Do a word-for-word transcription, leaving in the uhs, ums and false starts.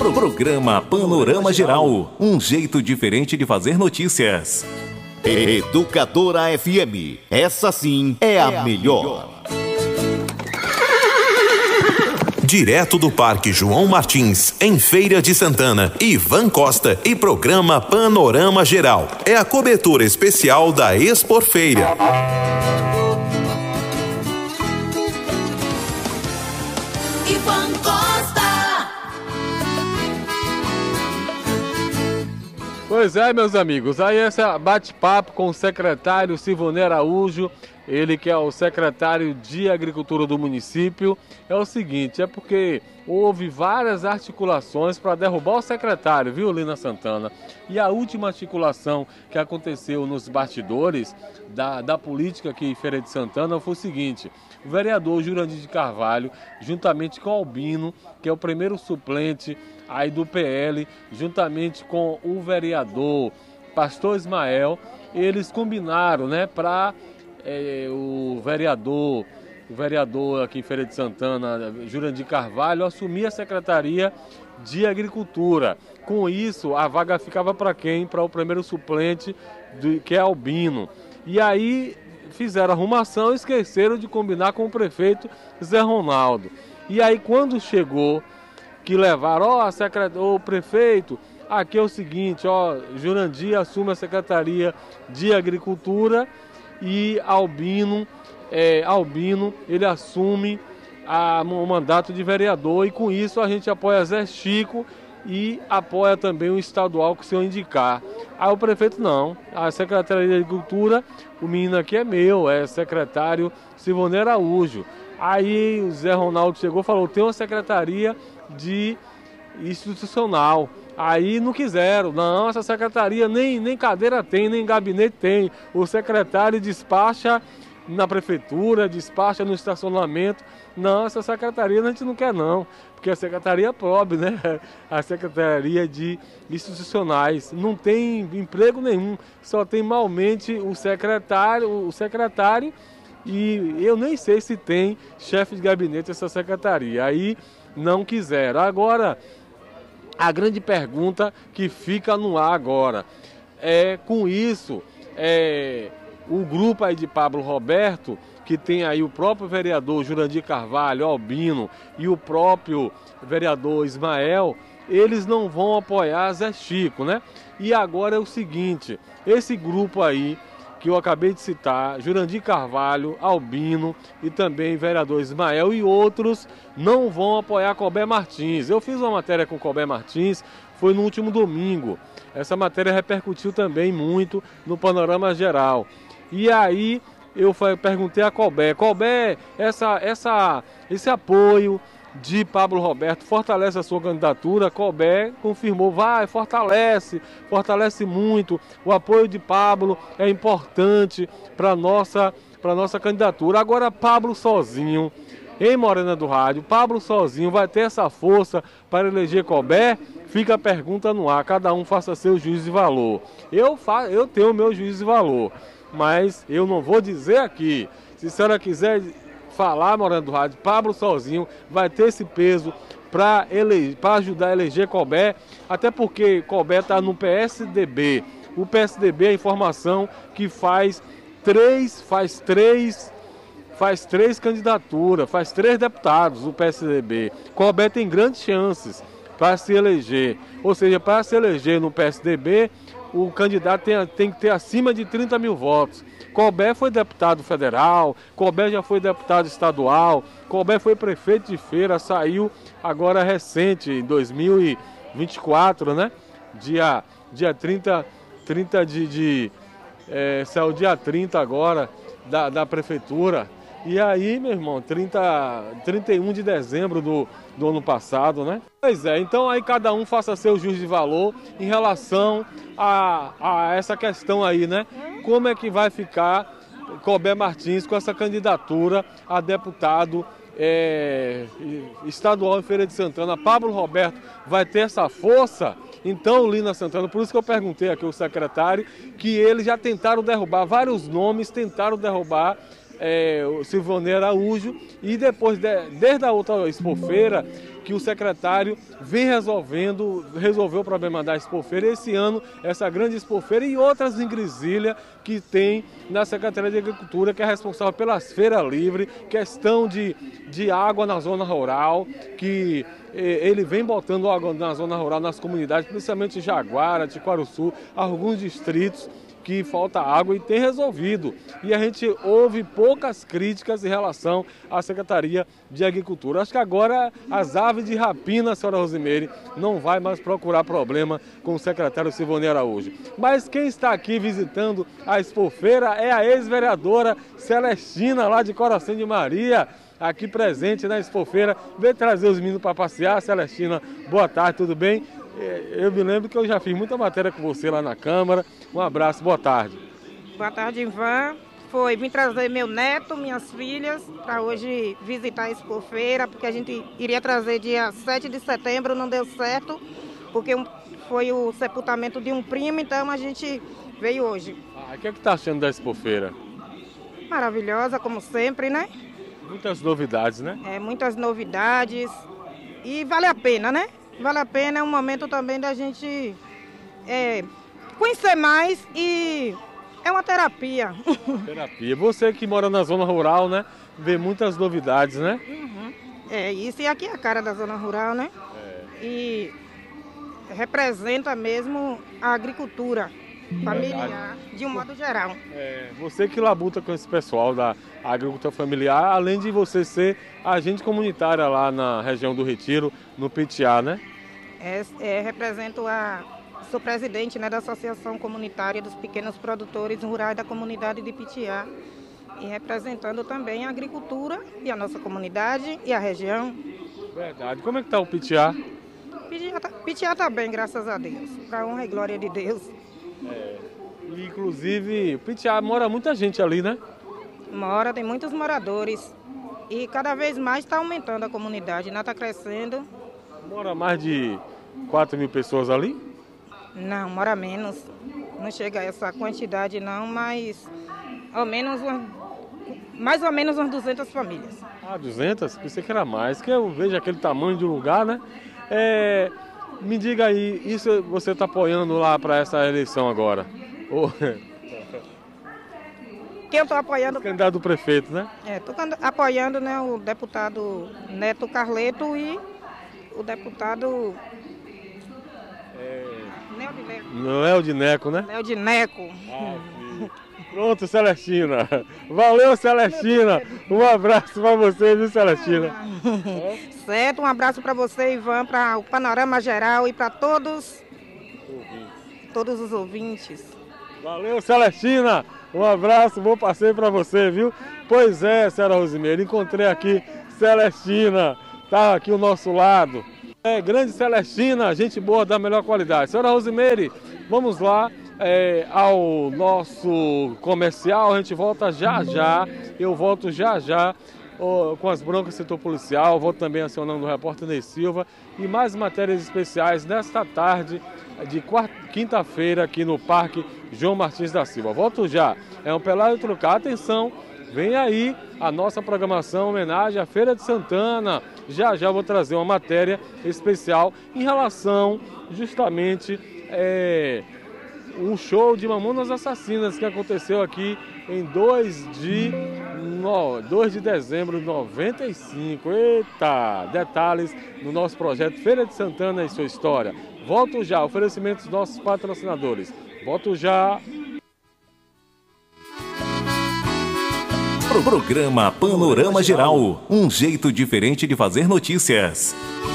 Pro programa Panorama Geral, um jeito diferente de fazer notícias. Educadora F M, essa sim é a melhor. Direto do Parque João Martins, em Feira de Santana, Ivan Costa e programa Panorama Geral. É a cobertura especial da Exporfeira. Ivan Costa. Pois é, meus amigos, aí esse bate-papo com o secretário Silvonei Araújo, ele que é o secretário de Agricultura do município. É o seguinte, é porque houve várias articulações para derrubar o secretário, viu, Lina Santana? E a última articulação que aconteceu nos bastidores da, da política aqui em Feira de Santana foi o seguinte: o vereador Jurandir de Carvalho, juntamente com Albino, que é o primeiro suplente aí do P L, juntamente com o vereador Pastor Ismael, eles combinaram, né, para é, o vereador, o vereador aqui em Feira de Santana, Jurandir Carvalho, assumir a Secretaria de Agricultura. Com isso, a vaga ficava para quem? Para o primeiro suplente, do, que é Albino. E aí fizeram arrumação e esqueceram de combinar com o prefeito Zé Ronaldo. E aí quando chegou, que levaram, ó, secret... o prefeito, aqui é o seguinte, ó, Jurandir assume a Secretaria de Agricultura e Albino, é, Albino, ele assume a, o mandato de vereador, e com isso a gente apoia Zé Chico e apoia também o estadual que o senhor indicar. Aí o prefeito não, a Secretaria de Agricultura, o menino aqui é meu, é secretário Silvonei Araújo. Aí o Zé Ronaldo chegou e falou, tem uma secretaria de institucional. Aí não quiseram, não, essa secretaria nem, nem cadeira tem, nem gabinete tem. O secretário despacha na prefeitura, despacha no estacionamento. Não, essa secretaria a gente não quer não, porque a secretaria é pobre, né? A secretaria de institucionais não tem emprego nenhum, só tem malmente o secretário, o secretário, e eu nem sei se tem chefe de gabinete essa secretaria. Aí não quiseram. Agora, a grande pergunta que fica no ar agora é, com isso, é, o grupo aí de Pablo Roberto, que tem aí o próprio vereador Jurandir Carvalho, Albino, e o próprio vereador Ismael, eles não vão apoiar Zé Chico, né? E agora é o seguinte, esse grupo aí que eu acabei de citar, Jurandir Carvalho, Albino e também vereador Ismael e outros, não vão apoiar Colbert Martins. Eu fiz uma matéria com Colbert Martins, foi no último domingo. Essa matéria repercutiu também muito no Panorama Geral. E aí eu perguntei a Colbert, Colbert, essa, essa, esse apoio de Pablo Roberto fortalece a sua candidatura? Colbert confirmou, vai, fortalece, fortalece muito. O apoio de Pablo é importante para a nossa, para nossa candidatura. Agora, Pablo sozinho, em Morena do Rádio, Pablo sozinho vai ter essa força para eleger Colbert? Fica a pergunta no ar, cada um faça seu juízo de valor. Eu, fa eu tenho o meu juízo de valor, mas eu não vou dizer aqui. Se a senhora quiser falar, Morena do Rádio, Pablo sozinho vai ter esse peso para ajudar a eleger Colbert, até porque Colbert está no P S D B. O P S D B é a informação que faz três, faz três, faz três candidaturas, faz três deputados, o P S D B. Colbert tem grandes chances para se eleger, ou seja, para se eleger no P S D B, o candidato tem, tem que ter acima de trinta mil votos. Colbert foi deputado federal, Colbert já foi deputado estadual, Colbert foi prefeito de Feira, saiu agora recente, em dois mil e vinte e quatro, né? Dia, dia trinta, trinta de... de é, saiu dia trinta agora da, da prefeitura. E aí, meu irmão, trinta, trinta e um de dezembro do, do ano passado, né? Pois é, então aí cada um faça seu juízo de valor em relação a, a essa questão aí, né? Como é que vai ficar Colbert Martins com essa candidatura a deputado é, estadual em Feira de Santana? Pablo Roberto vai ter essa força? Então, Lina Santana, por isso que eu perguntei aqui ao secretário, que eles já tentaram derrubar, vários nomes tentaram derrubar É, o Silvonei Araújo, e depois, de, desde a outra expofeira, que o secretário vem resolvendo, resolveu o problema da expofeira. Esse ano, essa grande expofeira e outras em Grisilha que tem na Secretaria de Agricultura, que é responsável pelas feiras livres, questão de, de água na zona rural, que ele vem botando água na zona rural, nas comunidades, principalmente Jaguara, Tiquaruçu, alguns distritos que falta água e tem resolvido. E a gente ouve poucas críticas em relação à Secretaria de Agricultura. Acho que agora as aves de rapina, senhora Rosimeire, não vai mais procurar problema com o secretário Silvonei Araújo. Mas quem está aqui visitando a expofeira é a ex-vereadora Celestina, lá de Coração de Maria, aqui presente na expofeira. Vem trazer os meninos para passear. Celestina, boa tarde, tudo bem? Eu me lembro que eu já fiz muita matéria com você lá na Câmara. Um abraço, boa tarde. Boa tarde, Ivan. Foi, vim trazer meu neto, minhas filhas, para hoje visitar a expofeira, porque a gente iria trazer dia sete de setembro, não deu certo, porque foi o sepultamento de um primo, então a gente veio hoje. Ah, o que é que está achando da expofeira? Maravilhosa, como sempre, né? Muitas novidades, né? É, muitas novidades e vale a pena, né? Vale a pena, é um momento também da gente é, conhecer mais e é uma terapia. Terapia. Você que mora na zona rural, né? Vê muitas novidades, né? Uhum. É isso, e aqui é a cara da zona rural, né? É. E representa mesmo a agricultura familiar, verdade, de um modo geral. É, você que labuta com esse pessoal da agricultura familiar, além de você ser agente comunitária lá na região do Retiro, no Pitiá, né? É, é, represento a... Sou presidente, né, da Associação Comunitária dos Pequenos Produtores Rurais da comunidade de Pitiá e representando também a agricultura e a nossa comunidade e a região. Verdade. Como é que está o Pitiá? Pitiá está bem, graças a Deus, para honra e glória de Deus. É, inclusive, o Pitiá mora muita gente ali, né? Mora, tem muitos moradores e cada vez mais está aumentando a comunidade, né? Está crescendo. Mora mais de quatro mil pessoas ali? Não, mora menos. Não chega a essa quantidade não, mas ao menos uma, mais ou menos umas duzentas famílias. Ah, duzentas? Pensei que era mais, que eu vejo aquele tamanho de lugar, né? É... Me diga aí, isso você está apoiando lá para essa eleição agora? Ou... Quem eu estou apoiando? O candidato do prefeito, né? É, estou apoiando, né, o deputado Neto Carleto e o deputado... É... Neodineco. Neodineco, né? Neodineco. Ah, pronto, Celestina. Valeu, Celestina. Um abraço para você, viu, Celestina? Certo, um abraço para você, Ivan, para o Panorama Geral e para todos, todos os ouvintes. Valeu, Celestina. Um abraço, bom passeio para você, viu? Pois é, senhora Rosimeire, encontrei aqui Celestina. Tá aqui ao nosso lado. É, grande Celestina, gente boa da melhor qualidade. Senhora Rosimeire, vamos lá. É, ao nosso comercial, a gente volta já já, eu volto já já ó, com as broncas do setor policial, volto também acionando o repórter Ney Silva e mais matérias especiais nesta tarde de quinta-feira aqui no Parque João Martins da Silva. Volto já, é um pelado trucar, atenção, vem aí a nossa programação homenagem à Feira de Santana, já já vou trazer uma matéria especial em relação justamente é, um show de Mamonas Assassinas que aconteceu aqui em dois de dezembro de noventa e cinco. Eita! Detalhes no nosso projeto Feira de Santana e sua história. Volto já, oferecimento dos nossos patrocinadores. Volto já. Programa Panorama Geral, um jeito diferente de fazer notícias.